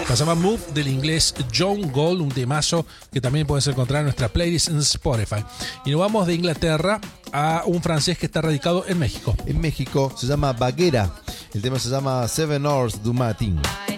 Pasaba Move del inglés John Gold, un temazo que también puedes encontrar en nuestra playlist en Spotify. Y nos vamos de Inglaterra a un francés que está radicado en México. En México se llama Baguera. El tema se llama 7 Hours du Matin.